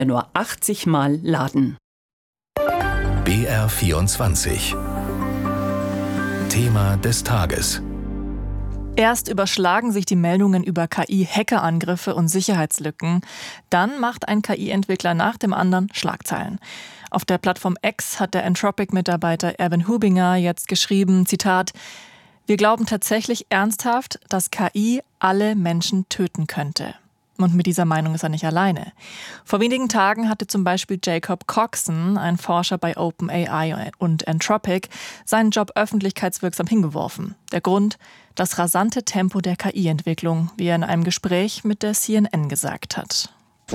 nur 80 Mal laden. BR24 Thema des Tages. Erst überschlagen sich die Meldungen über KI-Hackerangriffe und Sicherheitslücken. Dann macht ein KI-Entwickler nach dem anderen Schlagzeilen. Auf der Plattform X hat der Anthropic-Mitarbeiter Erwin Hubinger jetzt geschrieben, Zitat, wir glauben tatsächlich ernsthaft, dass KI alle Menschen töten könnte. Und mit dieser Meinung ist er nicht alleine. Vor wenigen Tagen hatte zum Beispiel Jacob Coxon, ein Forscher bei OpenAI und Anthropic, seinen Job öffentlichkeitswirksam hingeworfen. Der Grund? Das rasante Tempo der KI-Entwicklung, wie er in einem Gespräch mit der CNN gesagt hat.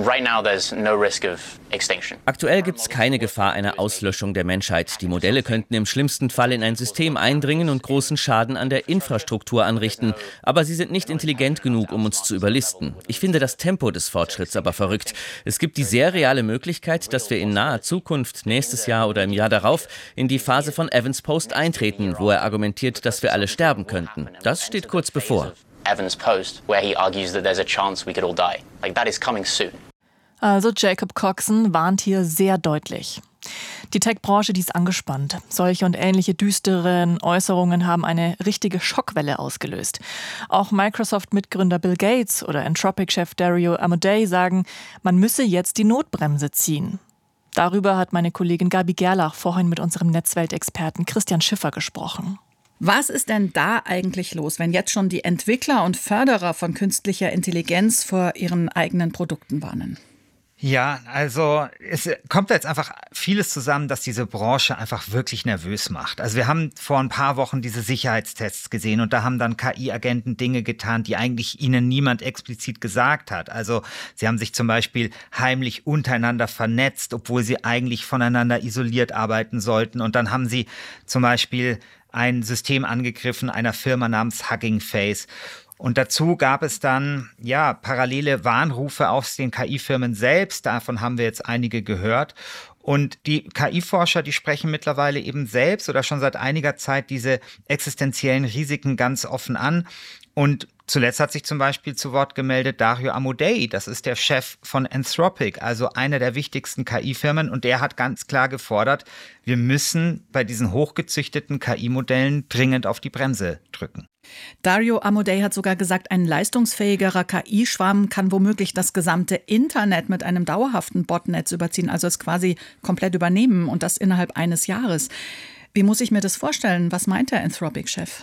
Aktuell gibt es keine Gefahr einer Auslöschung der Menschheit. Die Modelle könnten im schlimmsten Fall in ein System eindringen und großen Schaden an der Infrastruktur anrichten. Aber sie sind nicht intelligent genug, um uns zu überlisten. Ich finde das Tempo des Fortschritts aber verrückt. Es gibt die sehr reale Möglichkeit, dass wir in naher Zukunft, nächstes Jahr oder im Jahr darauf, in die Phase von Evans Post eintreten, wo er argumentiert, dass wir alle sterben könnten. Das steht kurz bevor. Evans Post, where he argues that there's a chance we could all die. That is coming soon. Also Jacob Coxon warnt hier sehr deutlich. Die Tech-Branche, die ist angespannt. Solche und ähnliche düsteren Äußerungen haben eine richtige Schockwelle ausgelöst. Auch Microsoft-Mitgründer Bill Gates oder Anthropic-Chef Dario Amodei sagen, man müsse jetzt die Notbremse ziehen. Darüber hat meine Kollegin Gabi Gerlach vorhin mit unserem Netzweltexperten Christian Schiffer gesprochen. Was ist denn da eigentlich los, wenn jetzt schon die Entwickler und Förderer von künstlicher Intelligenz vor ihren eigenen Produkten warnen? Ja, also es kommt jetzt einfach vieles zusammen, dass diese Branche einfach wirklich nervös macht. Also wir haben vor ein paar Wochen diese Sicherheitstests gesehen und da haben dann KI-Agenten Dinge getan, die eigentlich ihnen niemand explizit gesagt hat. Also sie haben sich zum Beispiel heimlich untereinander vernetzt, obwohl sie eigentlich voneinander isoliert arbeiten sollten. Und dann haben sie zum Beispiel ein System angegriffen einer Firma namens Hugging Face. Und dazu gab es dann parallele Warnrufe aus den KI-Firmen selbst. Davon haben wir jetzt einige gehört. Und die KI-Forscher, die sprechen mittlerweile eben selbst oder schon seit einiger Zeit diese existenziellen Risiken ganz offen an. Und zuletzt hat sich zum Beispiel zu Wort gemeldet Dario Amodei, das ist der Chef von Anthropic, also einer der wichtigsten KI-Firmen. Und der hat ganz klar gefordert, wir müssen bei diesen hochgezüchteten KI-Modellen dringend auf die Bremse drücken. Dario Amodei hat sogar gesagt, ein leistungsfähigerer KI-Schwarm kann womöglich das gesamte Internet mit einem dauerhaften Botnetz überziehen, also es quasi komplett übernehmen und das innerhalb eines Jahres. Wie muss ich mir das vorstellen? Was meint der Anthropic-Chef?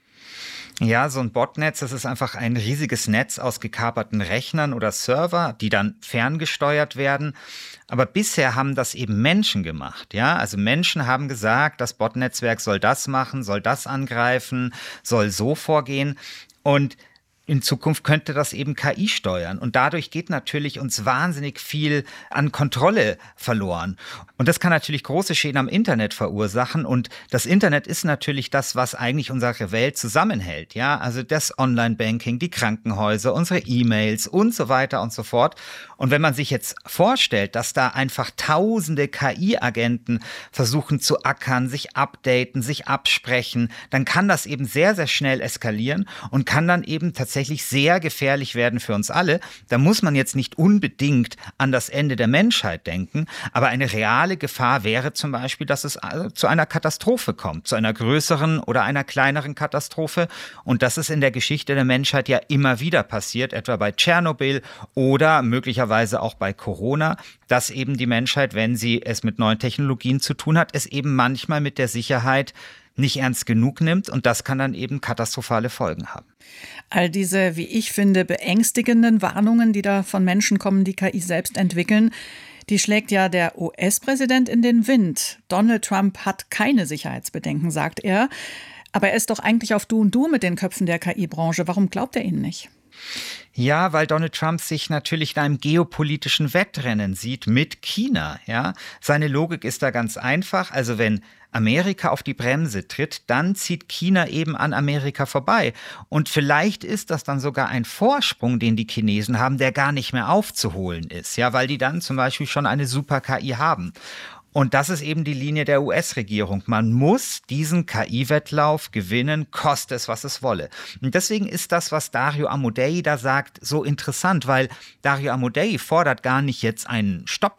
Ja, so ein Botnetz, das ist einfach ein riesiges Netz aus gekaperten Rechnern oder Server, die dann ferngesteuert werden. Aber bisher haben das eben Menschen gemacht, ja. Also Menschen haben gesagt, das Botnetzwerk soll das machen, soll das angreifen, soll so vorgehen. Und in Zukunft könnte das eben KI steuern. Und dadurch geht natürlich uns wahnsinnig viel an Kontrolle verloren. Und das kann natürlich große Schäden am Internet verursachen. Und das Internet ist natürlich das, was eigentlich unsere Welt zusammenhält. Ja, also das Online-Banking, die Krankenhäuser, unsere E-Mails und so weiter und so fort. Und wenn man sich jetzt vorstellt, dass da einfach tausende KI-Agenten versuchen zu ackern, sich updaten, sich absprechen, dann kann das eben sehr, sehr schnell eskalieren und kann dann eben tatsächlich sehr gefährlich werden für uns alle. Da muss man jetzt nicht unbedingt an das Ende der Menschheit denken, aber eine reale Gefahr wäre zum Beispiel, dass es zu einer Katastrophe kommt, zu einer größeren oder einer kleineren Katastrophe. Und das ist in der Geschichte der Menschheit ja immer wieder passiert, etwa bei Tschernobyl oder möglicherweise auch bei Corona, dass eben die Menschheit, wenn sie es mit neuen Technologien zu tun hat, es eben manchmal mit der Sicherheit nicht ernst genug nimmt und das kann dann eben katastrophale Folgen haben. All diese, wie ich finde, beängstigenden Warnungen, die da von Menschen kommen, die KI selbst entwickeln, die schlägt ja der US-Präsident in den Wind. Donald Trump hat keine Sicherheitsbedenken, sagt er. Aber er ist doch eigentlich auf Du und Du mit den Köpfen der KI-Branche. Warum glaubt er ihnen nicht? Ja, weil Donald Trump sich natürlich in einem geopolitischen Wettrennen sieht mit China. Ja, seine Logik ist da ganz einfach. Also wenn Amerika auf die Bremse tritt, dann zieht China eben an Amerika vorbei. Und vielleicht ist das dann sogar ein Vorsprung, den die Chinesen haben, der gar nicht mehr aufzuholen ist. Ja, weil die dann zum Beispiel schon eine Super-KI haben. Und das ist eben die Linie der US-Regierung. Man muss diesen KI-Wettlauf gewinnen, koste es, was es wolle. Und deswegen ist das, was Dario Amodei da sagt, so interessant, weil Dario Amodei fordert gar nicht jetzt einen Stopp